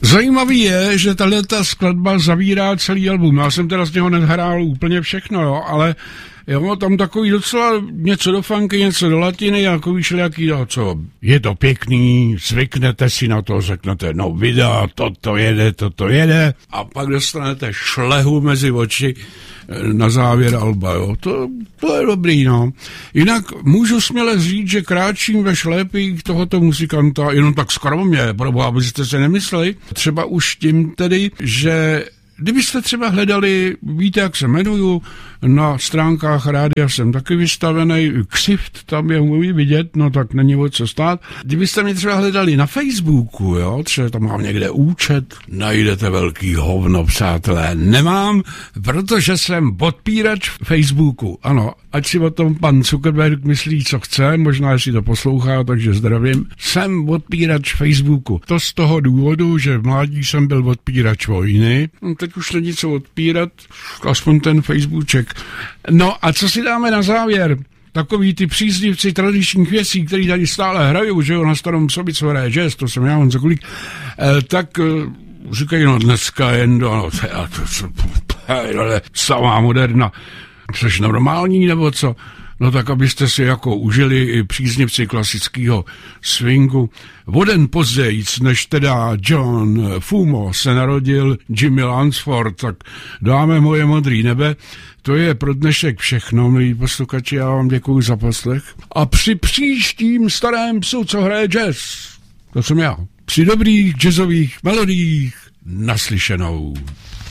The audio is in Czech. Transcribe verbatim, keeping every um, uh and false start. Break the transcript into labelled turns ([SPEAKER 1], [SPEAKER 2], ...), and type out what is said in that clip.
[SPEAKER 1] Zajímavý je, že tato skladba zavírá celý album. Já jsem teda z něho nehrál úplně všechno, jo, ale jo, tam takový docela něco do funky, něco do latiny, jako víš, jaký to, co je to pěkný, zvyknete si na to, řeknete, no videa, toto jede, toto jede, a pak dostanete šlehu mezi oči na závěr alba, jo. To, to je dobrý, no. Jinak můžu směle říct, že kráčím ve šlépích tohoto muzikanta jenom tak skromně, proboha, abyste se nemysleli. Třeba už tím tedy, že kdybyste třeba hledali, víte, jak se jmenuju, na stránkách rádia jsem taky vystavený, ksift tam je můj vidět, no tak není o co stát. Kdybyste mě třeba hledali na Facebooku, jo, třeba tam mám někde účet, najdete velký hovno, přátelé. Nemám, protože jsem odpírač Facebooku. Ano, ať si o tom pan Zuckerberg myslí, co chce, možná, jestli to poslouchá, takže zdravím. Jsem odpírač Facebooku. To z toho důvodu, že v mládí jsem byl odpírač vojny. Teď už není co odpírat, aspoň ten Facebooček. No a co si dáme na závěr? Takový ty příznivci tradičních věcí, který tady stále hrajou, že jo, na Starom Sobě, co hraje jazz, to jsem já, on Zokulík, eh, tak eh, říkají, no dneska jen, no, to, to, to, to, samá moderna, což normální, nebo co? No tak, abyste si jako užili i příznivci klasického swingu. O den pozdějíc, než teda John Fumo se narodil Jimmy Lansford, tak dáme moje modrý nebe. To je pro dnešek všechno, milí posluchači, já vám děkuju za poslech. A při příštím starém psu, co hraje jazz, to jsem já, při dobrých jazzových melodiích naslyšenou.